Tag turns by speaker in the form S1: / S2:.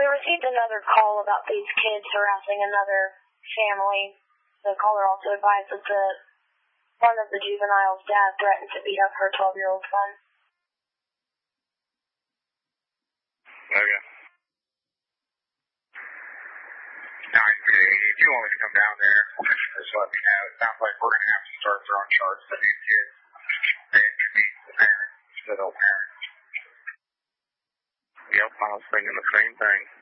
S1: received another call about these kids harassing another family. The caller also advised that one of the juveniles' dad threatened to beat up her 12-year-old son.
S2: Okay. Alright, if you want me to come down there, just let me know. It sounds like we're going to have to start throwing charges at these kids. They inconvenience the parents, the adult parents.
S3: Yep, I was thinking the same thing.